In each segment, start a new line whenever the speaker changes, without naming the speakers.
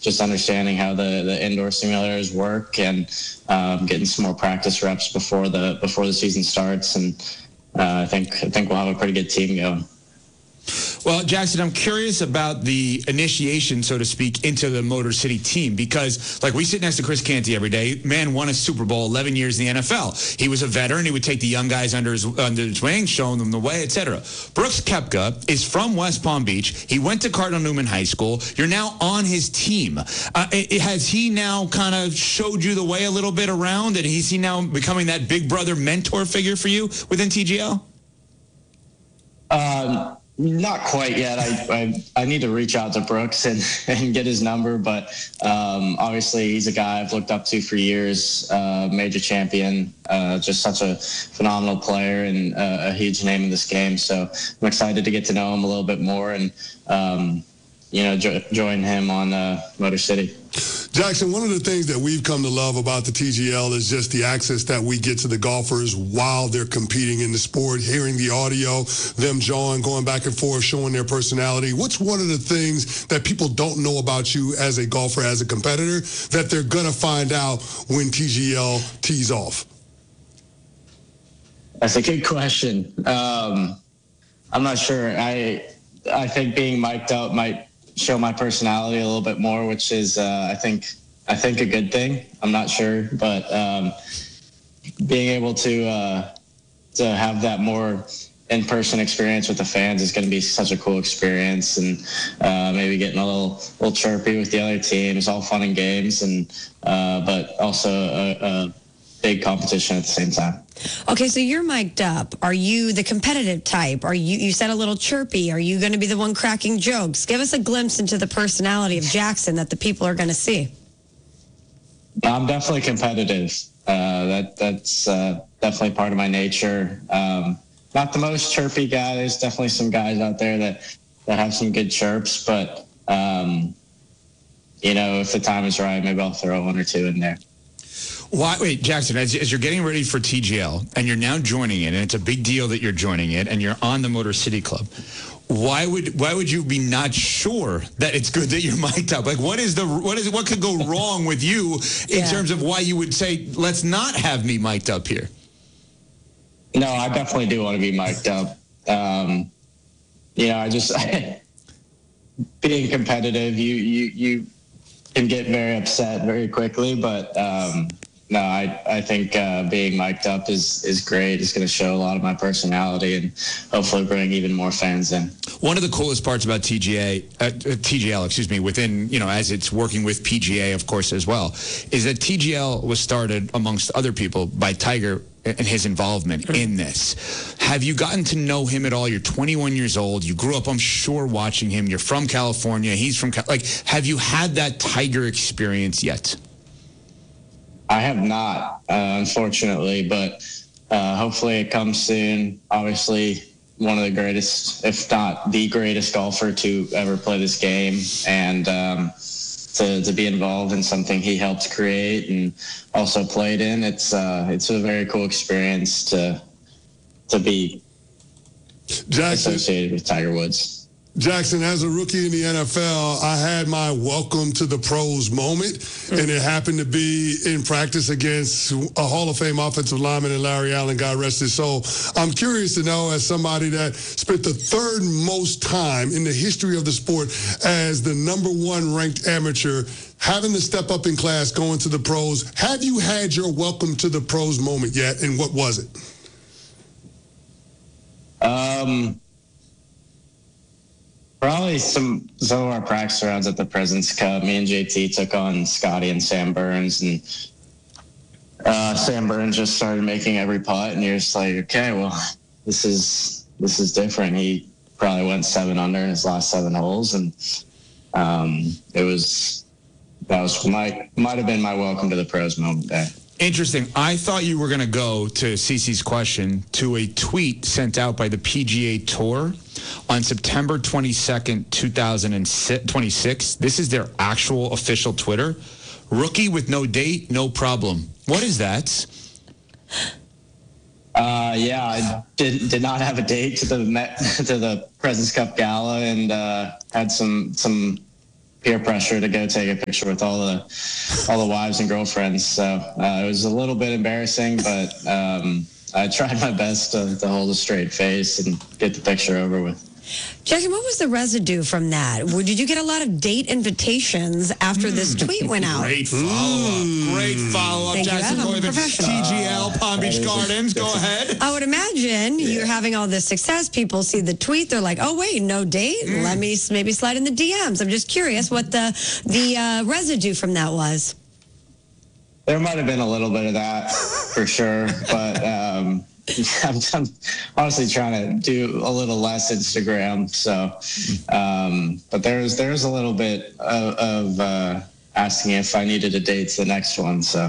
just understanding how the indoor simulators work and getting some more practice reps before the season starts. And I think we'll have a pretty good team going.
Well, Jackson, I'm curious about the initiation, so to speak, into the Motor City team because, like, we sit next to Chris Canty every day. Man won a Super Bowl, 11 years in the NFL. He was a veteran. He would take the young guys under his wing, showing them the way, etc. Brooks Koepka is from West Palm Beach. He went to Cardinal Newman High School. You're now on his team. Has he now kind of showed you the way a little bit around, and is he now becoming that big brother mentor figure for you within TGL?
Not quite yet. I need to reach out to Brooks and get his number, but obviously he's a guy I've looked up to for years, major champion, just such a phenomenal player and a huge name in this game. So I'm excited to get to know him a little bit more and, join him on Motor City.
Jackson, one of the things that we've come to love about the TGL is just the access that we get to the golfers while they're competing in the sport, hearing the audio, them going back and forth, showing their personality. What's one of the things that people don't know about you as a golfer, as a competitor, that they're going to find out when TGL tees off?
That's a good question. I'm not sure. I think being mic'd up might show my personality a little bit more, which is I think a good thing. I'm not sure, but being able to have that more in-person experience with the fans is going to be such a cool experience, and maybe getting a little chirpy with the other teams, all fun and games, and but also a big competition at the same time.
Okay, so you're mic'd up. Are you the competitive type? Are you said a little chirpy? Are you going to be the one cracking jokes? Give us a glimpse into the personality of Jackson that the people are going to see.
I'm definitely competitive. That's definitely part of my nature. Not the most chirpy guy. There's definitely some guys out there that have some good chirps, but if the time is right, maybe I'll throw one or two in there.
Wait, Jackson, as you're getting ready for TGL and you're now joining it, and it's a big deal that you're joining it, and you're on the Motor City Club, why would you be not sure that it's good that you're mic'd up? Like, what could go wrong with you in terms of why you would say, let's not have me mic'd up here?
No, I definitely do want to be mic'd up. I just being competitive, you can get very upset very quickly, but no, I think being mic'd up is great. It's going to show a lot of my personality and hopefully bring even more fans in.
One of the coolest parts about TGL, within, as it's working with PGA, of course, as well, is that TGL was started, amongst other people, by Tiger and his involvement in this. Have you gotten to know him at all? You're 21 years old. You grew up, I'm sure, watching him. You're from California. He's from have you had that Tiger experience yet?
I have not, unfortunately, but hopefully it comes soon. Obviously, one of the greatest, if not the greatest golfer to ever play this game, and to be involved in something he helped create and also played in, it's a very cool experience to be associated with Tiger Woods.
Jackson, as a rookie in the NFL, I had my welcome to the pros moment, and it happened to be in practice against a Hall of Fame offensive lineman in Larry Allen, God rest his soul. I'm curious to know, as somebody that spent the third most time in the history of the sport as the #1 ranked amateur, having to step up in class, going to the pros, have you had your welcome to the pros moment yet, and what was it?
Probably some of our practice rounds at the President's Cup. Me and JT took on Scotty and Sam Burns, and Sam Burns just started making every putt, and you're just like, okay, well, this is different. He probably went 7 under in his last 7 holes, and might have been my welcome to the pros moment there.
Interesting. I thought you were going to go to Cece's question to a tweet sent out by the PGA Tour on September 22nd, 2026. This is their actual official Twitter. Rookie with no date, no problem. What is that?
I did not have a date to the President's Cup Gala, and had some peer pressure to go take a picture with all the wives and girlfriends. So it was a little bit embarrassing, but I tried my best to hold a straight face and get the picture over with.
Jackson, what was the residue from that? Did you get a lot of date invitations after this tweet went out?
Great follow-up. Great follow-up,
Thank you,
Jackson
Adam.
Koiven.
Professional.
TGL, Palm Beach Gardens. Go ahead.
I would imagine you're having all this success. People see the tweet. They're like, oh, wait, no date? Let me maybe slide in the DMs. I'm just curious what the residue from that was.
There might have been a little bit of that for sure, but I'm honestly trying to do a little less Instagram. So, but there's a little bit of asking if I needed a date to the next one. So.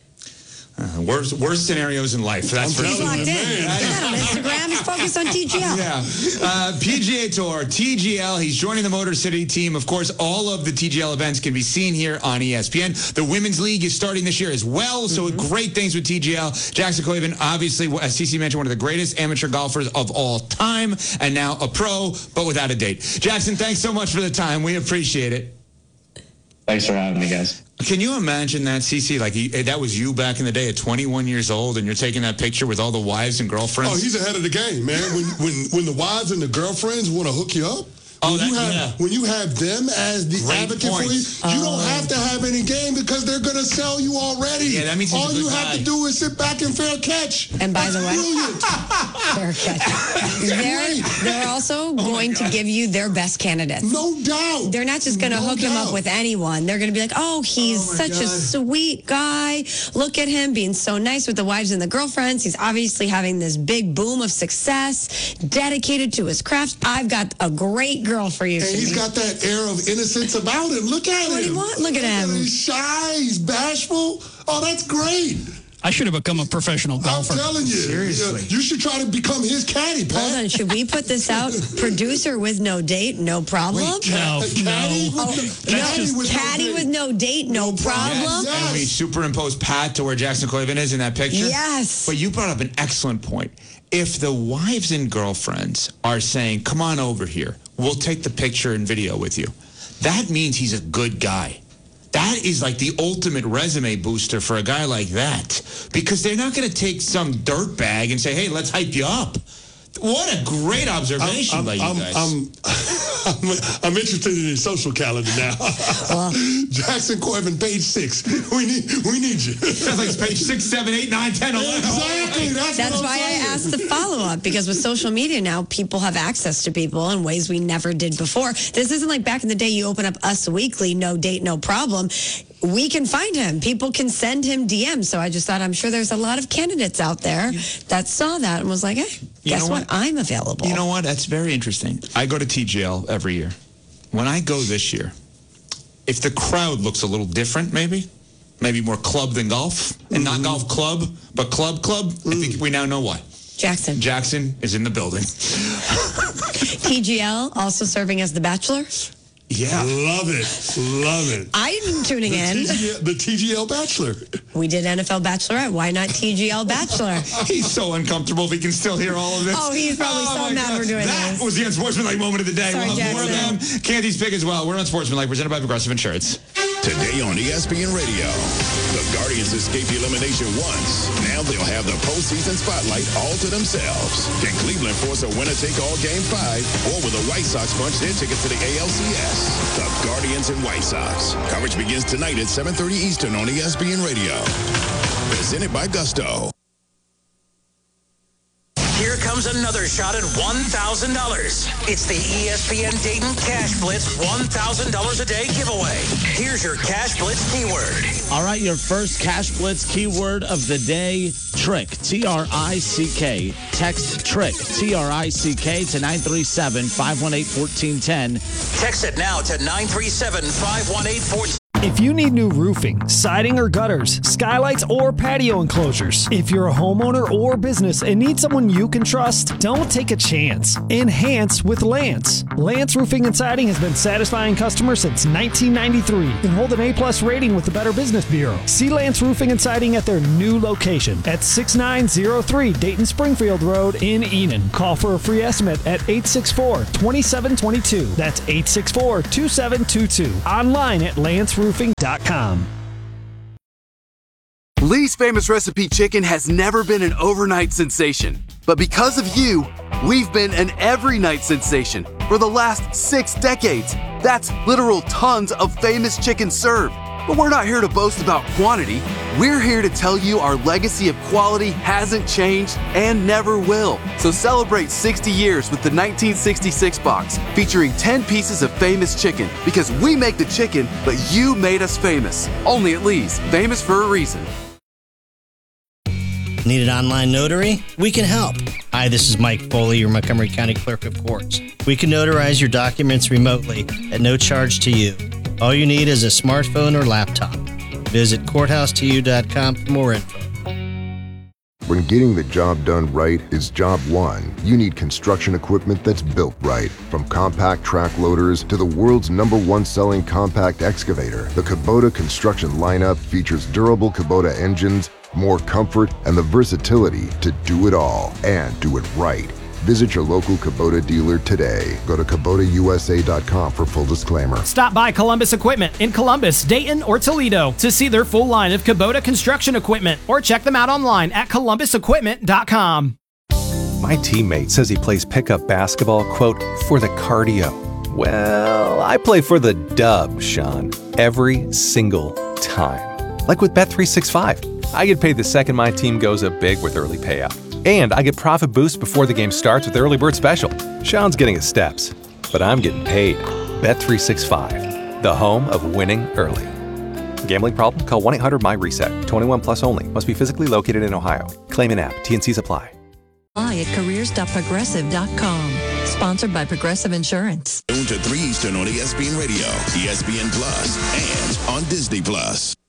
Worst scenarios in life. That's for
He's
sure.
locked in. He's not on Instagram. He's focused on TGL.
Yeah. PGA Tour, TGL. He's joining the Motor City team. Of course, all of the TGL events can be seen here on ESPN. The Women's League is starting this year as well, so great things with TGL. Jackson Koiven, obviously, as CC mentioned, one of the greatest amateur golfers of all time, and now a pro, but without a date. Jackson, thanks so much for the time. We appreciate it.
Thanks for having me, guys.
Can you imagine that, CC? Like, that was you back in the day at 21 years old, and you're taking that picture with all the wives and girlfriends?
Oh, he's ahead of the game, man. When the wives and the girlfriends want to hook you up, when you have them as the advocate for you, you don't have to have any game because they're going to sell you already.
Yeah, that means he's
all you have to do is sit back and fair catch.
And by the way,
brilliant.
fair catch. They're also going to give you their best candidates.
No doubt.
They're not just going to hook him up with anyone. They're going to be like, oh, he's such a sweet guy. Look at him being so nice with the wives and the girlfriends. He's obviously having this big boom of success, dedicated to his craft. I've got a great girl for you.
And he's got that air of innocence about him. Look at him.
What do you want? Look at him.
He's shy. He's bashful. Oh, that's great.
I should have become a professional golfer.
I'm telling you.
Seriously.
You should try to become his caddy, Pat.
Hold on. Should we put this out? Producer with no date, no problem?
Caddy
Caddy with no date, no problem?
Yes.
And we superimpose Pat to where Jackson Koiven is in that picture?
Yes.
But you brought up an excellent point. If the wives and girlfriends are saying, come on over here, we'll take the picture and video with you, that means he's a good guy. That is like the ultimate resume booster for a guy like that. Because they're not going to take some dirtbag and say, hey, let's hype you up. What a great observation by you guys.
I'm interested in his social calendar now. Jackson Koiven, page 6. We need you.
Sounds like page 6, 7, 8, 9, 10, 11.
Exactly.
That's why I asked the follow-up, because with social media now, people have access to people in ways we never did before. This isn't like back in the day you open up Us Weekly, no date, no problem. We can find him. People can send him DMs. So I just thought, I'm sure there's a lot of candidates out there that saw that and was like, hey, guess what? I'm available.
You know what? That's very interesting. I go to TGL every year. When I go this year, if the crowd looks a little different, maybe more club than golf, and not golf club, but club, I think we now know why. Jackson is in the building.
TGL also serving as The Bachelor.
Yeah.
Love it.
I'm tuning in.
The TGL Bachelor.
We did NFL Bachelorette. Why not TGL Bachelor?
He's so uncomfortable if he can still hear all of this.
Oh, he's probably so mad we're doing
that
this.
was the Unsportsmanlike moment of the day.
Sorry,
we'll have more of them.
Jackson.
Candy's pick as well. We're Unsportsmanlike, presented by Progressive Insurance.
Today on ESPN Radio, the Guardians escaped elimination once. Now they'll have the postseason spotlight all to themselves. Can Cleveland force a winner-take-all Game 5, or will the White Sox punch their ticket to the ALCS? The Guardians and White Sox. Coverage begins tonight at 7:30 Eastern on ESPN Radio. Presented by Gusto.
Here comes another shot at $1,000. It's the ESPN Dayton Cash Blitz $1,000 a day giveaway. Here's your Cash Blitz keyword.
All right, your first Cash Blitz keyword of the day, trick, T-R-I-C-K. Text trick, T-R-I-C-K to 937-518-1410.
Text it now to 937-518-1410.
If you need new roofing, siding or gutters, skylights or patio enclosures, if you're a homeowner or business and need someone you can trust, don't take a chance. Enhance with Lance. Lance Roofing and Siding has been satisfying customers since 1993 and hold an A+ rating with the Better Business Bureau. See Lance Roofing and Siding at their new location at 6903 Dayton Springfield Road in Enon. Call for a free estimate at 864-2722. That's 864-2722. Online at lanceroofing.com.
Lee's Famous Recipe Chicken has never been an overnight sensation. But because of you, we've been an every night sensation for the last 6 decades. That's literal tons of famous chicken served. But we're not here to boast about quantity. We're here to tell you our legacy of quality hasn't changed and never will. So celebrate 60 years with the 1966 box featuring 10 pieces of famous chicken, because we make the chicken, but you made us famous. Only at Lee's, famous for a reason.
Need an online notary? We can help. Hi, this is Mike Foley, your Montgomery County Clerk of Courts. We can notarize your documents remotely at no charge to you. All you need is a smartphone or laptop. Visit courthouse2u.com for more info.
When getting the job done right is job one, you need construction equipment that's built right. From compact track loaders to the world's #1 selling compact excavator, the Kubota construction lineup features durable Kubota engines, more comfort, and the versatility to do it all and do it right. Visit your local Kubota dealer today. Go to KubotaUSA.com for full disclaimer.
Stop by Columbus Equipment in Columbus, Dayton, or Toledo to see their full line of Kubota construction equipment, or check them out online at columbusequipment.com.
My teammate says he plays pickup basketball, quote, for the cardio. Well, I play for the dub, Sean, every single time. Like with Bet365. I get paid the second my team goes up big with early payout. And I get profit boost before the game starts with Early Bird Special. Sean's getting his steps, but I'm getting paid. Bet365, the home of winning early. Gambling problem? Call 1-800-MY-RESET. 21 plus only. Must be physically located in Ohio. Claim in app. T&Cs apply.
Apply at careers.progressive.com. Sponsored by Progressive Insurance.
Noon to 3 Eastern on ESPN Radio, ESPN Plus, and on Disney Plus.